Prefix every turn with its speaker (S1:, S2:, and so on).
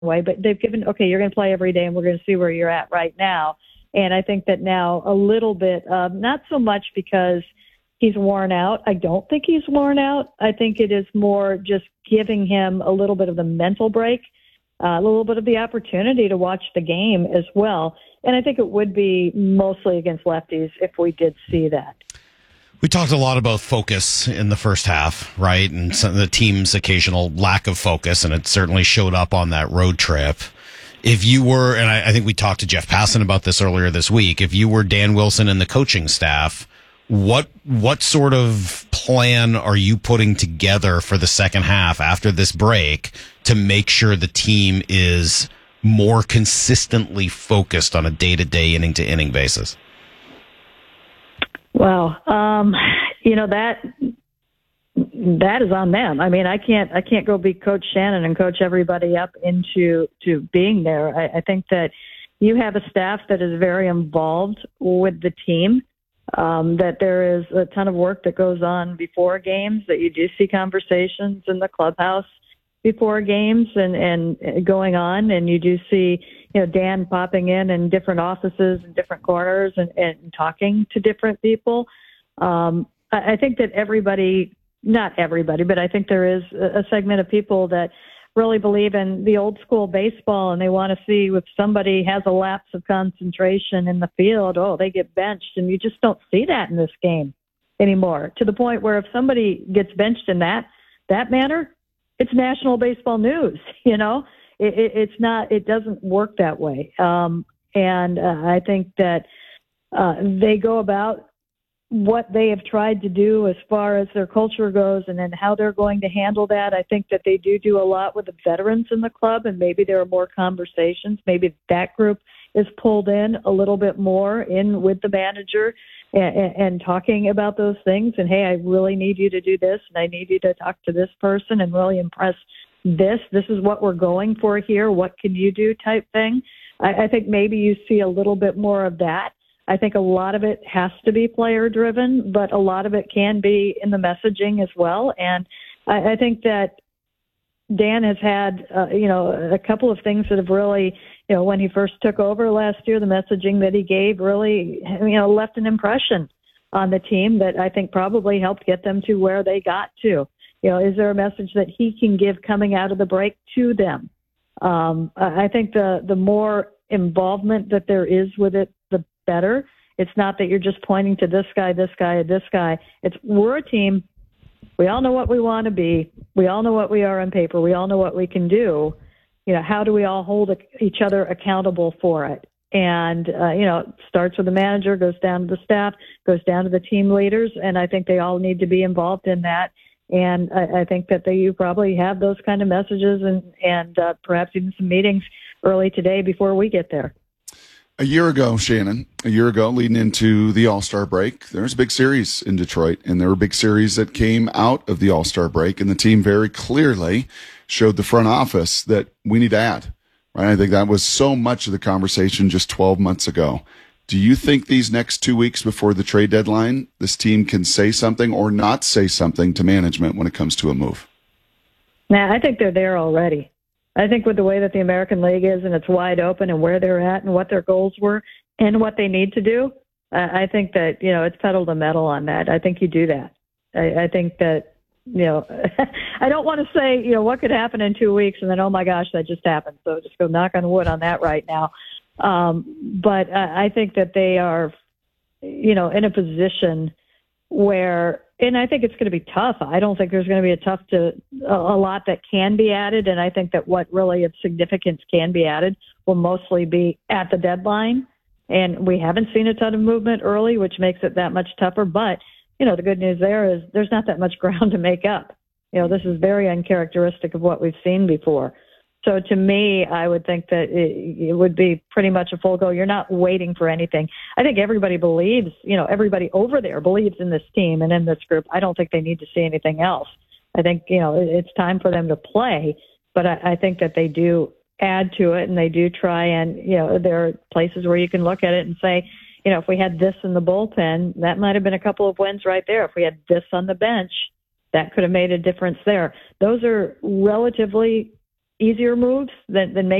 S1: way, but they've given, okay, you're going to play every day and we're going to see where you're at right now. And I think that now a little bit, not so much because he's worn out. I don't think he's worn out. I think it is more just giving him a little bit of the mental break, a little bit of the opportunity to watch the game as well. And I think it would be mostly against lefties if we did see that.
S2: We talked a lot about focus in the first half, right? And some of the team's occasional lack of focus, and it certainly showed up on that road trip. If you were, and I think we talked to Jeff Passan about this earlier this week, if you were Dan Wilson and the coaching staff, what sort of plan are you putting together for the second half after this break to make sure the team is more consistently focused on a day-to-day, inning-to-inning basis?
S1: Well, that is on them. I mean, I can't go be Coach Shannon and coach everybody up into being there. I think that you have a staff that is very involved with the team, that there is a ton of work that goes on before games, that you do see conversations in the clubhouse before games and going on, and you do see, Dan popping in different offices and different corners and talking to different people. I think that not everybody, but I think there is a segment of people that really believe in the old school baseball, and they want to see if somebody has a lapse of concentration in the field, they get benched. And you just don't see that in this game anymore, to the point where if somebody gets benched in that manner, it's national baseball news. It's not, it doesn't work that way. And I think that they go about what they have tried to do as far as their culture goes and then how they're going to handle that. I think that they do a lot with the veterans in the club, and maybe there are more conversations. Maybe that group is pulled in a little bit more in with the manager and talking about those things. And, hey, I really need you to do this, and I need you to talk to this person and really impress this. This is what we're going for here. What can you do type thing? I think maybe you see a little bit more of that. I think a lot of it has to be player-driven, but a lot of it can be in the messaging as well. And I think that Dan has had, a couple of things that have really, when he first took over last year, the messaging that he gave really, left an impression on the team that I think probably helped get them to where they got to. Is there a message that he can give coming out of the break to them? I think the more involvement that there is with it, the better. It's not that you're just pointing to this guy, this guy, this guy. It's we're a team. We all know what we want to be. We all know what we are on paper. We all know what we can do. How do we all hold each other accountable for it? And, it starts with the manager, goes down to the staff, goes down to the team leaders, and I think they all need to be involved in that. And I think that you probably have those kind of messages and perhaps even some meetings early today before we get there.
S3: A year ago, Shannon, leading into the All-Star break, there was a big series in Detroit, and there were big series that came out of the All-Star break, and the team very clearly showed the front office that we need to add. Right? I think that was so much of the conversation just 12 months ago. Do you think these next 2 weeks before the trade deadline, this team can say something or not say something to management when it comes to a move?
S1: Nah, I think they're there already. I think with the way that the American League is and it's wide open and where they're at and what their goals were and what they need to do, I think that, it's pedal to metal on that. I think you do that. I think that, I don't want to say, what could happen in 2 weeks and then, oh my gosh, that just happened. So just go knock on wood on that right now. But I think that they are, in a position where, and I think it's going to be tough. I don't think there's going to be a lot that can be added. And I think that what really of significance can be added will mostly be at the deadline. And we haven't seen a ton of movement early, which makes it that much tougher. But, the good news there is there's not that much ground to make up. This is very uncharacteristic of what we've seen before. So to me, I would think that it would be pretty much a full go. You're not waiting for anything. I think everybody believes, everybody over there believes in this team and in this group. I don't think they need to see anything else. I think, it's time for them to play, but I think that they do add to it and they do try and, there are places where you can look at it and say, if we had this in the bullpen, that might have been a couple of wins right there. If we had this on the bench, that could have made a difference there. Those are relatively easier moves than